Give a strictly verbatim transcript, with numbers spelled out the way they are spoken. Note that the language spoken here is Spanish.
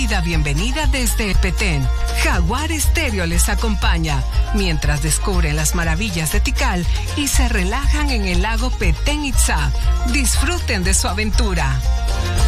cálida bienvenida desde Petén. Jaguar Estéreo les acompaña mientras descubren las maravillas de Tikal y se relajan en el lago Petén Itzá. Disfruten de su aventura.